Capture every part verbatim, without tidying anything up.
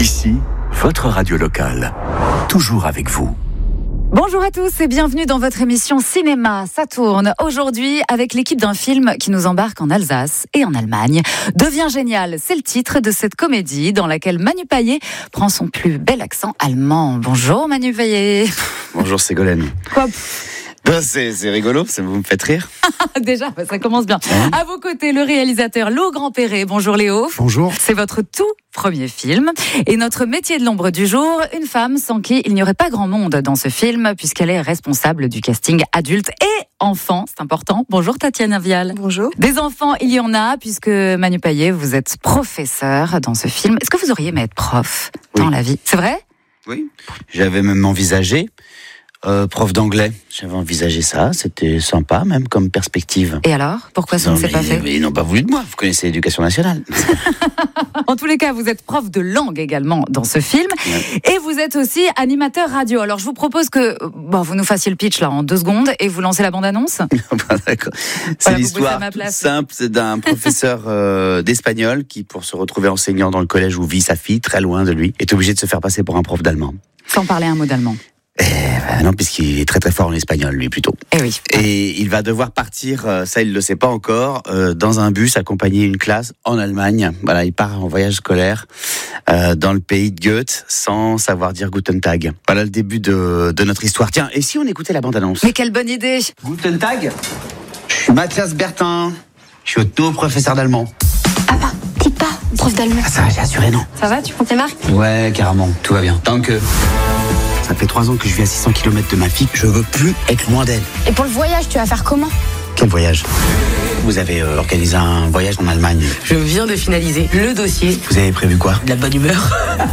Ici, votre radio locale. Toujours avec vous. Bonjour à tous et bienvenue dans votre émission Cinéma. Ça tourne aujourd'hui avec l'équipe d'un film qui nous embarque en Alsace et en Allemagne. Devient génial, c'est le titre de cette comédie dans laquelle Manu Payet prend son plus bel accent allemand. Bonjour Manu Payet. Bonjour Ségolène. Quoi? Ben, c'est, c'est rigolo, ça vous me faites rire. Déjà, ben, ça commence bien. Hein? À vos côtés, le réalisateur Léo Grand-Perret. Bonjour Léo. Bonjour. C'est votre tout premier film. Et notre métier de l'ombre du jour, une femme sans qui il n'y aurait pas grand monde dans ce film, puisqu'elle est responsable du casting adulte et enfant. C'est important. Bonjour Tatiana Vial. Bonjour. Des enfants, il y en a, puisque Manu Payet, vous êtes professeur dans ce film. Est-ce que vous auriez aimé être prof dans oui. la vie? C'est vrai? Oui. J'avais même envisagé. Euh, prof d'anglais, j'avais envisagé ça, c'était sympa même comme perspective. Et alors, pourquoi ça ne s'est pas fait? Ils n'ont pas voulu de moi, vous connaissez l'éducation nationale. En tous les cas, vous êtes prof de langue également dans ce film, ouais. Et vous êtes aussi animateur radio. Alors je vous propose que bon, vous nous fassiez le pitch là en deux secondes et vous lancez la bande-annonce. D'accord. C'est voilà, l'histoire simple d'un professeur euh, d'espagnol qui, pour se retrouver enseignant dans le collège où vit sa fille, très loin de lui, est obligé de se faire passer pour un prof d'allemand. Sans parler un mot d'allemand. Eh ben non, puisqu'il est très très fort en espagnol, lui, plutôt. Eh oui. Et il va devoir partir, ça il le sait pas encore, euh, dans un bus, accompagner une classe en Allemagne. Voilà, il part en voyage scolaire euh, dans le pays de Goethe, sans savoir dire Guten Tag. Voilà le début de, de notre histoire. Tiens, et si on écoutait la bande-annonce? Mais quelle bonne idée! Guten Tag, je suis Mathias Bertin, je suis auto-professeur d'allemand. Papa, dites pas, prof d'allemand. Ah, ça va, j'ai assuré, non. Ça va, tu prends tes marques? Ouais, carrément, tout va bien. Tant que... Ça fait trois ans que je vis à six cents kilomètres de ma fille. Je veux plus être loin d'elle. Et pour le voyage, tu vas faire comment? Quel voyage? Vous avez euh, organisé un voyage en Allemagne. Je viens de finaliser le dossier. Vous avez prévu quoi? De la bonne humeur.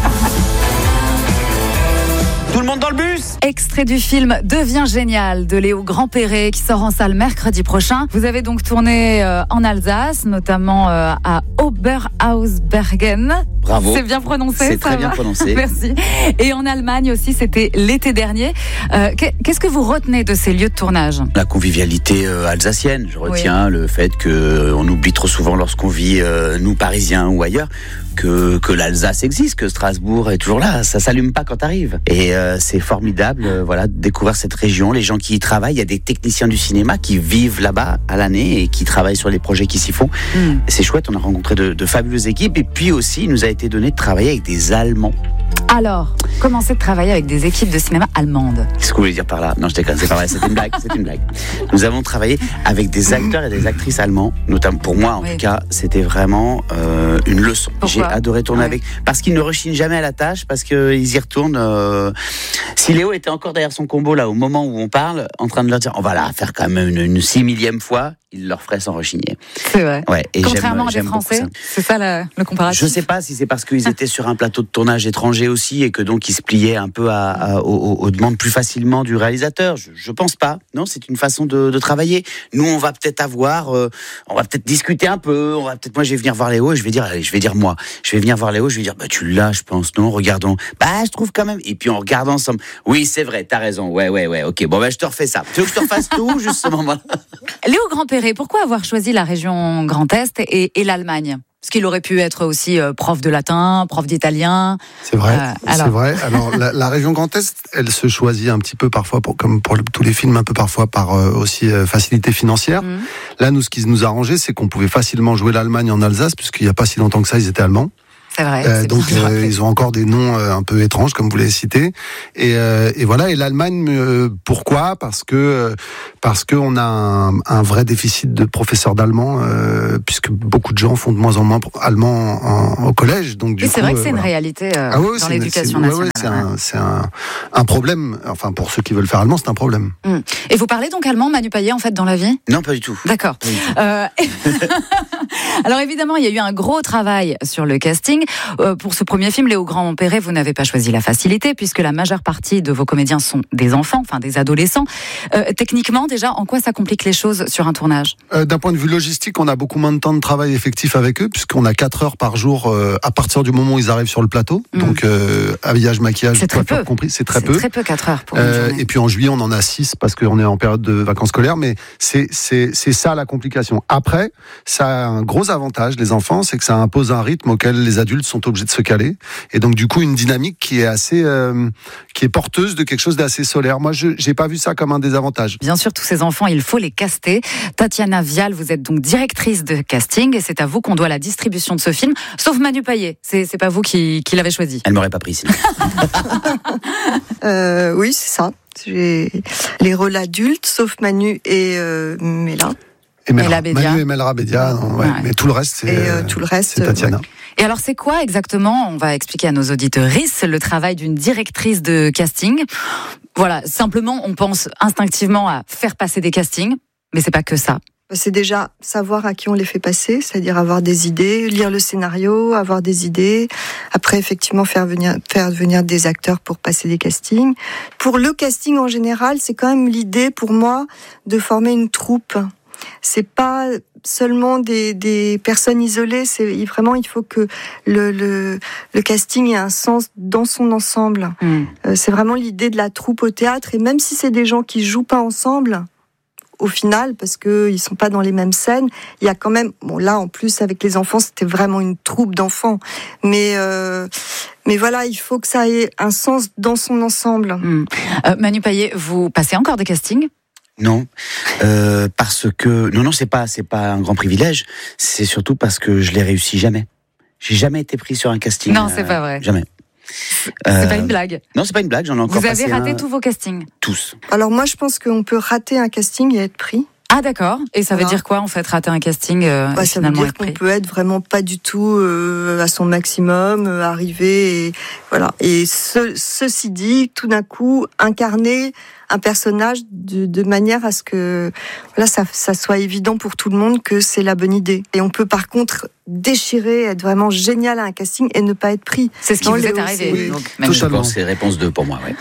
Tout le monde dans le bus? Extrait du film Devient génial de Léo Grand-Perret qui sort en salle mercredi prochain. Vous avez donc tourné euh, en Alsace, notamment euh, à Oberhausbergen. Bravo. C'est bien prononcé. C'est très bien prononcé. Merci. Et en Allemagne aussi, c'était l'été dernier. Euh, qu'est-ce que vous retenez de ces lieux de tournage? La convivialité euh, alsacienne. Je retiens oui. le fait qu'on oublie trop souvent lorsqu'on vit, euh, nous Parisiens ou ailleurs, que, que l'Alsace existe, que Strasbourg est toujours là. Ça s'allume pas quand t'arrives. Et euh, c'est formidable, euh, voilà, de découvrir cette région, les gens qui y travaillent. Il y a des techniciens du cinéma qui vivent là-bas à l'année et qui travaillent sur les projets qui s'y font. Mm. C'est chouette, on a rencontré de, de fabuleuses équipes. Et puis aussi, il nous a été donné de travailler avec des Allemands. Alors, comment c'est de travailler avec des équipes de cinéma allemandes? Qu'est-ce que vous voulez dire par là? Non, je déconne, c'est pas vrai, c'est une blague, c'est une blague. Nous avons travaillé avec des acteurs et des actrices allemands, notamment pour moi en oui. tout cas, c'était vraiment euh, une leçon. Pourquoi? J'ai adoré tourner ouais. avec, parce qu'ils ne rechignent jamais à la tâche, parce qu'ils y retournent. Euh... Si Léo était encore derrière son combo là au moment où on parle, en train de leur dire, on va la faire quand même une, une six millième fois, il leur ferait sans rechigner. C'est vrai. Ouais, et contrairement j'aime, à des Français, c'est ça la, le comparatif. Je sais pas si c'est parce qu'ils étaient sur un plateau de tournage étranger aussi et que donc ils se pliaient un peu à, à, aux, aux demandes plus facilement du réalisateur. Je, je pense pas. Non, c'est une façon de, de travailler. Nous, on va peut-être avoir, euh, on va peut-être discuter un peu. On va peut-être, moi, je vais venir voir Léo et je vais dire, allez, je vais dire moi, je vais venir voir Léo, je vais dire, bah tu l'as, je pense, non, regardons. Bah, je trouve quand même. Et puis on regarde ensemble. Oui, c'est vrai, t'as raison. Ouais, ouais, ouais. Ok, bon, bah je te refais ça. Tu veux que je te refasse tout juste ce moment-là? Léo Grand-Perret, pourquoi avoir choisi la région Grand Est et, et l'Allemagne? Parce qu'il aurait pu être aussi euh, prof de latin, prof d'italien. C'est vrai, euh, c'est vrai. Alors la, la région Grand Est, elle se choisit un petit peu parfois, pour, comme pour le, tous les films, un peu parfois par euh, aussi euh, facilité financière. Mmh. Là, nous, ce qui nous a arrangé, c'est qu'on pouvait facilement jouer l'Allemagne en Alsace, puisqu'il n'y a pas si longtemps que ça, ils étaient allemands. C'est vrai. Euh, donc euh, ils ont encore des noms euh, un peu étranges comme vous l'avez cité. Et, euh, et voilà. Et l'Allemagne, euh, pourquoi? Parce que euh, parce que on a un, un vrai déficit de professeurs d'allemand, euh, puisque beaucoup de gens font de moins en moins allemand en, en, au collège. Donc du et coup, c'est vrai que euh, c'est voilà. une réalité euh, ah ouais, dans c'est l'éducation une, c'est, nationale. ouais, ouais, c'est, un, c'est un, un problème. Enfin, pour ceux qui veulent faire allemand, c'est un problème. Mmh. Et vous parlez donc allemand, Manu Payet, en fait, dans la vie? Non, pas du tout. D'accord. Pas du tout. Euh... Alors évidemment, il y a eu un gros travail sur le casting. Euh, pour ce premier film, Léo Grand-Perret, vous n'avez pas choisi la facilité, puisque la majeure partie de vos comédiens sont des enfants, enfin des adolescents. Euh, techniquement, déjà, en quoi ça complique les choses sur un tournage? euh, D'un point de vue logistique, on a beaucoup moins de temps de travail effectif avec eux, puisqu'on a quatre heures par jour euh, à partir du moment où ils arrivent sur le plateau. Mmh. Donc euh, habillage, maquillage, c'est très peu. Compris, c'est très c'est peu. C'est très peu quatre heures pour euh, une journée. Et puis en juillet, on en a six parce qu'on est en période de vacances scolaires, mais c'est, c'est, c'est ça la complication. Après, ça a un gros avantage, les enfants, c'est que ça impose un rythme auquel les adultes adultes sont obligés de se caler. Et donc, du coup, une dynamique qui est assez, euh, qui est porteuse de quelque chose d'assez solaire. Moi, je j'ai pas vu ça comme un désavantage. Bien sûr, tous ces enfants, il faut les caster. Tatiana Vial, vous êtes donc directrice de casting et c'est à vous qu'on doit la distribution de ce film, sauf Manu Payet. C'est, c'est pas vous qui, qui l'avez choisi. Elle m'aurait pas pris sinon. euh, oui, c'est ça. J'ai les rôles adultes, sauf Manu et euh, Mela. Et Mel, Mela Bédia. Manu et Melra Bédia, non, ouais. Ouais. Mais tout le reste, c'est, et, euh, tout le reste, c'est Tatiana. Ouais. Et alors, c'est quoi exactement, on va expliquer à nos auditeurs, le travail d'une directrice de casting? Voilà, simplement, on pense instinctivement à faire passer des castings, mais c'est pas que ça. C'est déjà savoir à qui on les fait passer, c'est-à-dire avoir des idées, lire le scénario, avoir des idées. Après, effectivement, faire venir, faire venir des acteurs pour passer des castings. Pour le casting en général, c'est quand même l'idée pour moi de former une troupe. C'est pas seulement des, des personnes isolées, c'est vraiment, il faut que le, le, le casting ait un sens dans son ensemble. Mmh. Euh, c'est vraiment l'idée de la troupe au théâtre, et même si c'est des gens qui jouent pas ensemble, au final, parce que ils sont pas dans les mêmes scènes, il y a quand même, bon là en plus avec les enfants, c'était vraiment une troupe d'enfants, mais euh, mais voilà, il faut que ça ait un sens dans son ensemble. Mmh. Euh, Manu Payet, vous passez encore des castings ? Non, euh, parce que non non c'est pas c'est pas un grand privilège, c'est surtout parce que je l'ai réussi jamais. J'ai jamais été pris sur un casting. Non, c'est euh, pas vrai. Jamais. C'est euh, pas une blague. Non, c'est pas une blague, j'en ai encore passé. Vous avez raté un... tous vos castings ? Tous. Alors moi, je pense qu'on peut rater un casting et être pris. Ah d'accord. Et ça veut voilà. dire quoi en fait, rater un casting euh, bah, et ça veut dire qu'on pris. peut être vraiment pas du tout euh, à son maximum, euh, arriver et voilà. Et ce, ceci dit, tout d'un coup, incarner un personnage de, de manière à ce que voilà, ça, ça soit évident pour tout le monde que c'est la bonne idée. Et on peut par contre déchirer, être vraiment génial à un casting et ne pas être pris. C'est ce qui vous est arrivé. Oui, donc, je pense c'est réponse deux pour moi. Ouais.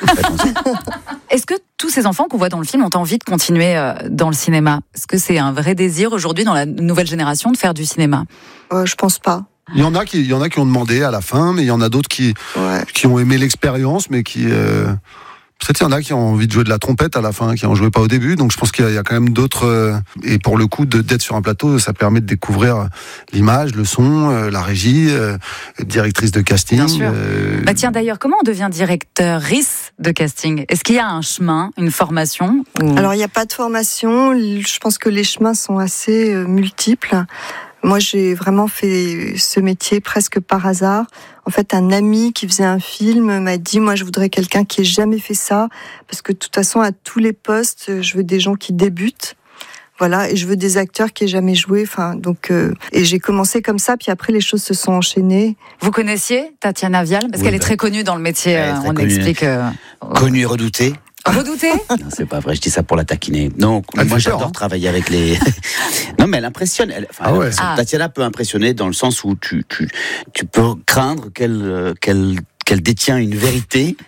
Est-ce que tous ces enfants qu'on voit dans le film ont envie de continuer dans le cinéma ? Est-ce que c'est un vrai désir aujourd'hui dans la nouvelle génération de faire du cinéma ? euh, Je pense pas. Il y en a qui, il y en a qui ont demandé à la fin, mais il y en a d'autres qui, ouais. qui ont aimé l'expérience, mais qui... Euh... Peut-être il y en a qui ont envie de jouer de la trompette à la fin, qui n'en jouaient pas au début. Donc je pense qu'il y a, il y a quand même d'autres... Euh, et pour le coup, de, d'être sur un plateau, ça permet de découvrir l'image, le son, euh, la régie, euh, directrice de casting. Bien sûr. Euh... Bah tiens, d'ailleurs, comment on devient directrice de casting ? Est-ce qu'il y a un chemin, une formation ou... Alors il n'y a pas de formation. Je pense que les chemins sont assez euh, multiples. Moi, j'ai vraiment fait ce métier presque par hasard. En fait, un ami qui faisait un film m'a dit, moi, je voudrais quelqu'un qui ait jamais fait ça, parce que de toute façon, à tous les postes, je veux des gens qui débutent. Voilà, et je veux des acteurs qui aient jamais joué. Enfin, donc, euh, et j'ai commencé comme ça, puis après, les choses se sont enchaînées. Vous connaissiez Tatiana Vial ? Parce oui, qu'elle bah, est très connue dans le métier, euh, on connue, explique. Euh, connue et redoutée. Redouté ? Non, c'est pas vrai, je dis ça pour la taquiner. Non, elle moi j'adore peur, hein. travailler avec les... non, mais elle impressionne. Elle, enfin, ah ouais. ah. Tatiana peut impressionner dans le sens où tu, tu, tu peux craindre qu'elle, qu'elle, qu'elle détient une vérité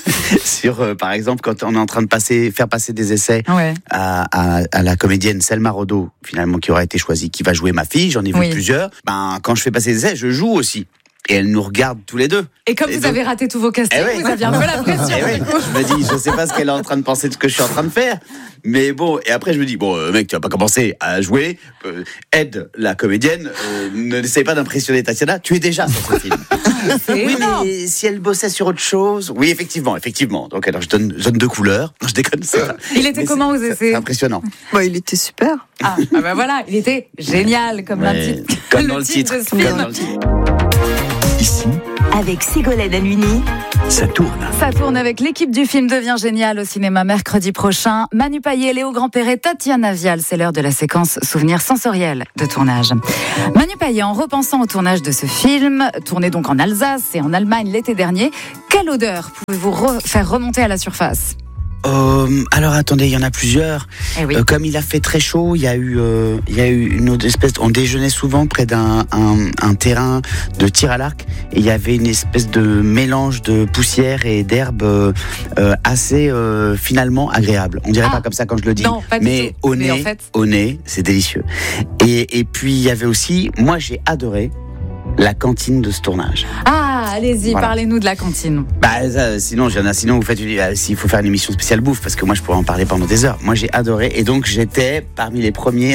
sur, euh, par exemple, quand on est en train de passer, faire passer des essais ouais. à, à, à la comédienne Selma Rodo, finalement, qui aura été choisie, qui va jouer ma fille, j'en ai vu oui. plusieurs. Ben, quand je fais passer des essais, je joue aussi. Et elle nous regarde tous les deux. Et comme et vous donc... avez raté tous vos castings, eh oui. vous aviez un peu la pression. Eh oui. Je me dis, je sais pas ce qu'elle est en train de penser de ce que je suis en train de faire. Mais bon, et après je me dis, bon, euh, mec, tu vas pas commencer à jouer. Euh, aide la comédienne. Euh, ne n'essaie pas d'impressionner Tatiana. Tu es déjà sur ce film. C'est oui, énorme. Mais si elle bossait sur autre chose. Oui, effectivement, effectivement. Donc alors je donne zone de couleur. Non, je déconne. C'est pas... Il était mais comment aux essais ? C'est impressionnant. Bah, il était super. Ah, ah bah voilà, il était génial comme, ouais, le titre, comme le dans le titre. titre de ce film. Comme dans le titre. Ici, avec Ségolène Halluny, ça tourne. Ça tourne avec l'équipe du film Devient Génial au cinéma mercredi prochain. Manu Payet, Léo Grand-Perret, Tatiana Vial. C'est l'heure de la séquence souvenirs sensoriels de tournage. Manu Payet, en repensant au tournage de ce film, tourné donc en Alsace et en Allemagne l'été dernier, quelle odeur pouvez-vous re- faire remonter à la surface ? Euh, alors attendez, il y en a plusieurs. Eh oui. euh, comme il a fait très chaud, il y a eu, euh, il y a eu une autre espèce. On déjeunait souvent près d'un un, un terrain de tir à l'arc, et il y avait une espèce de mélange de poussière et d'herbe euh, euh, assez euh, finalement agréable. On dirait ah, pas comme ça quand je le dis, non, pas mais du tout. au nez, mais en fait... au nez, c'est délicieux. Et, et puis il y avait aussi, moi j'ai adoré la cantine de ce tournage. Ah, allez-y, Voilà. parlez-nous de la cantine. Bah, ça, sinon, j'en ai, sinon, vous faites une, euh, s'il faut faire une émission spéciale bouffe, parce que moi, je pourrais en parler pendant des heures. Moi, j'ai adoré, et donc, j'étais parmi les premiers.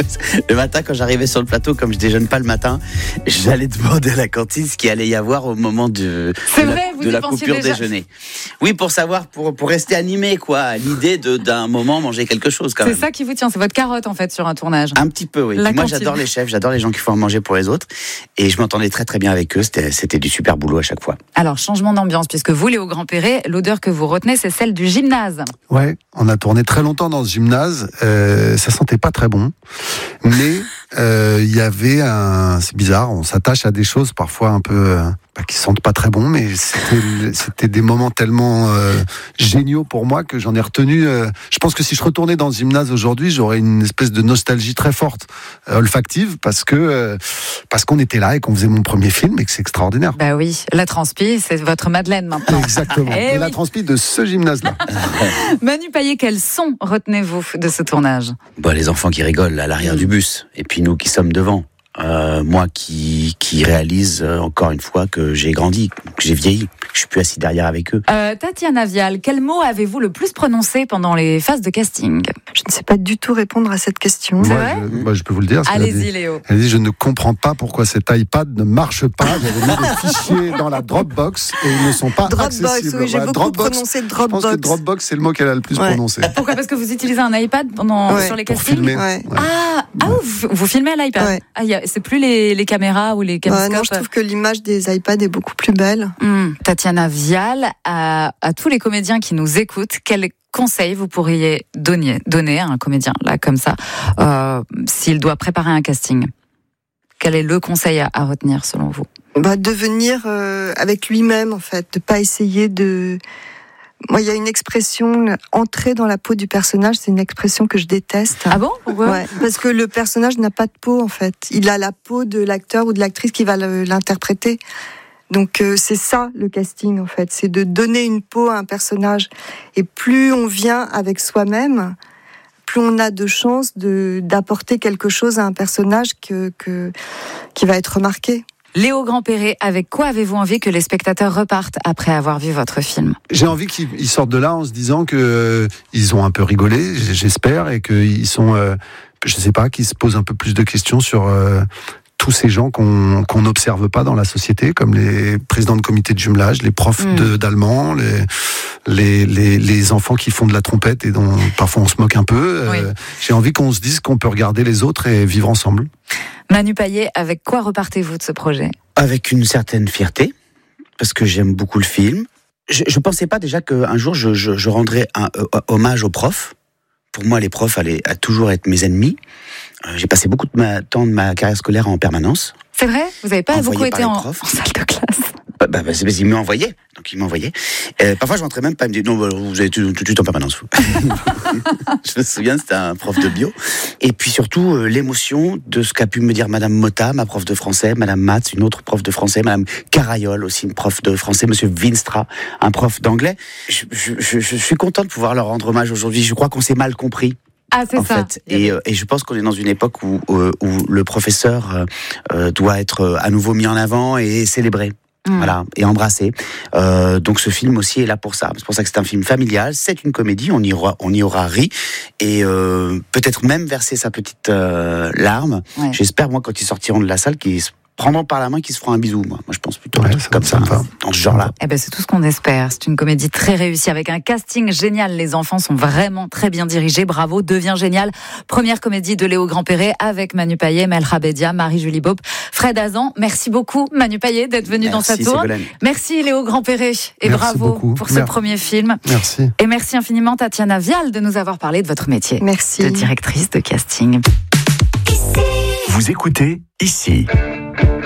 Le matin, quand j'arrivais sur le plateau, comme je déjeune pas le matin, j'allais demander à la cantine ce qu'il allait y avoir au moment de, C'est de vrai, la, vous de y la pensiez coupure déjà. déjeuner. Oui, pour savoir, pour, pour rester animé, quoi, à l'idée de, d'un moment manger quelque chose, quand C'est même. ça qui vous tient, c'est votre carotte en fait sur un tournage. Un petit peu, oui. La Puis moi, cantine. j'adore les chefs, j'adore les gens qui font à manger pour les autres, et je m'entendais très très bien avec eux. C'était, c'était du super boulot à chaque fois. Alors, changement d'ambiance, puisque vous, Léo Grand-Perret, l'odeur que vous retenez, c'est celle du gymnase. Ouais, on a tourné très longtemps dans ce gymnase. Euh, ça sentait pas très bon, mais euh, il y avait un. C'est bizarre, on s'attache à des choses parfois un peu euh, bah, qui sentent pas très bon, mais c'était, c'était des moments tellement euh, géniaux pour moi que j'en ai retenu. Euh, je pense que si je retournais dans ce gymnase aujourd'hui, j'aurais une espèce de nostalgie très forte, euh, olfactive, parce que euh, parce qu'on était là et qu'on faisait mon premier film et que c'est extraordinaire. Bah oui, la transpi, c'est votre Madeleine maintenant. Exactement. Eh et la oui. transpi de ce gymnase-là. Manu Payet, quel son retenez-vous de ce tournage? Bah, les enfants qui rigolent à l'arrière du bus, et puis nous qui sommes devant. Euh, moi qui, qui réalise euh, encore une fois que j'ai grandi, que j'ai vieilli, que je suis plus assis derrière avec eux. Euh, Tatiana Vial, quel mot avez-vous le plus prononcé pendant les phases de casting? Je ne sais pas du tout répondre à cette question. Moi, vrai je, moi, je peux vous le dire. c'est la Allez-y, dé- Léo. Elle dit, je ne comprends pas pourquoi cet iPad ne marche pas. J'avais mis des fichiers dans la Dropbox et ils ne sont pas Dropbox, accessibles. oui, j'ai Voilà, beaucoup Dropbox. prononcé Je pense que Dropbox. Dropbox, c'est le mot qu'elle a le plus Ouais. prononcé. Pourquoi? Parce que vous utilisez un iPad pendant, Ouais, sur les Pour castings? filmer. Ouais. Ouais. Ah, ah vous, vous filmez à l'iPad? Ouais. Ah, y a- c'est plus les, les caméras ou les Ouais, caméscopes? non, je trouve que l'image des iPads est beaucoup plus belle. Hmm. Tatiana Vial, à, à tous les comédiens qui nous écoutent, quel conseil vous pourriez donner, donner à un comédien, là, comme ça, euh, s'il doit préparer un casting? Quel est le conseil à, à retenir, selon vous? Bah, devenir euh, avec lui-même, en fait, de pas essayer de. Moi, il y a une expression, entrer dans la peau du personnage, c'est une expression que je déteste. Ah bon? Pourquoi? Ouais, parce que le personnage n'a pas de peau, en fait. Il a la peau de l'acteur ou de l'actrice qui va le- l'interpréter. Donc euh, c'est ça le casting, en fait, c'est de donner une peau à un personnage. Et plus on vient avec soi-même, plus on a de chances de d'apporter quelque chose à un personnage que, que qui va être remarqué. Léo Grand-Perret, avec quoi avez-vous envie que les spectateurs repartent après avoir vu votre film? J'ai envie qu'ils ils sortent de là en se disant que euh, ils ont un peu rigolé, j- j'espère, et qu'ils sont, euh, je sais pas, qu'ils se posent un peu plus de questions sur euh, tous ces gens qu'on qu'on n'observe pas dans la société, comme les présidents de comités de jumelage, les profs Mm. de- d'allemand, les, les, les, les enfants qui font de la trompette et dont parfois on se moque un peu. Euh, Oui. J'ai envie qu'on se dise qu'on peut regarder les autres et vivre ensemble. Manu Payet, avec quoi repartez-vous de ce projet? Avec une certaine fierté, parce que j'aime beaucoup le film. Je ne pensais pas déjà qu'un jour je, je, je rendrais un euh, hommage aux profs. Pour moi, les profs allaient à toujours être mes ennemis. Euh, j'ai passé beaucoup de ma, temps de ma carrière scolaire en permanence. C'est vrai? Vous n'avez pas Envoyé beaucoup par été les en, profs. en salle de classe? Bah, bah, bah, c'est parce qu'ils m'envoyaient. Donc ils m'envoyaient. Euh, parfois, je rentrais même pas. Ils me disaient non, bah, vous avez tout, tout de suite en permanence. Vous. Je me souviens, c'était un prof de bio. Et puis surtout, euh, l'émotion de ce qu'a pu me dire Madame Motta, ma prof de français, Madame Matz, une autre prof de français, Madame Carayol, aussi une prof de français, Monsieur Winstra, un prof d'anglais. Je, je, je, je suis content de pouvoir leur rendre hommage aujourd'hui. Je crois qu'on s'est mal compris. Ah, c'est En ça. fait, et, euh, et je pense qu'on est dans une époque où, où, où le professeur euh, euh, doit être euh, à nouveau mis en avant et célébré. Mm. Voilà, et embrassé. Euh, donc ce film aussi est là pour ça. C'est pour ça que c'est un film familial, c'est une comédie, on y aura, on y aura ri, et euh, peut-être même verser sa petite euh, larme. Ouais. J'espère, moi, quand ils sortiront de la salle, qu'ils se prendront par la main, qu'ils se feront un bisou. Moi, moi je pense plutôt Ouais, un truc ça comme me ça, semble pas. dans ce genre-là. Eh ben, c'est tout ce qu'on espère. C'est une comédie très réussie avec un casting génial. Les enfants sont vraiment très bien dirigés. Bravo, devient génial. Première comédie de Léo Grand-Perret avec Manu Payet, Mel Rabedia, Marie-Julie Beaup, Fred Azan. Merci beaucoup, Manu Payet, d'être venu dans sa Merci, tour. Ségolène. Merci Léo Grand-Perret et Merci bravo beaucoup. pour ce Merci. premier film. Merci. Et merci infiniment Tatiana Vial de nous avoir parlé de votre métier Merci. de directrice de casting. Vous écoutez ici.